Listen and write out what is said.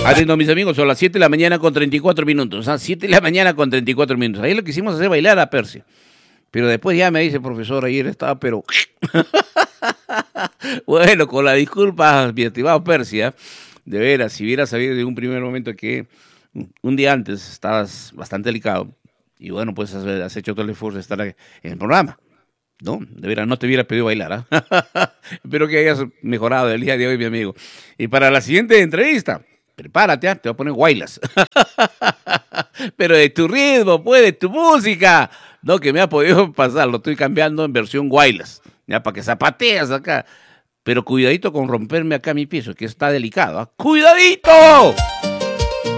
Atento, mis amigos, son las 7 de la mañana con 34 minutos. 7 de la mañana con 34 minutos. Ahí lo quisimos hacer bailar a Persia. Pero después ya me dice, profesor, ayer estaba, pero... Bueno, con la disculpa, mi estimado Persia, de veras, si hubiera sabido de un primer momento que un día antes estabas bastante delicado, y bueno, pues has hecho todo el esfuerzo de estar en el programa, ¿no? De veras, no te hubiera pedido bailar, ¿eh? Espero que hayas mejorado el día de hoy, mi amigo. Y para la siguiente entrevista, prepárate, te voy a poner guaylas. Pero de tu ritmo, pues, de tu música. No, que me ha podido pasar, lo estoy cambiando en versión guaylas, ya para que zapateas acá. Pero cuidadito con romperme acá mi piso, que está delicado, ¿eh? ¡Cuidadito!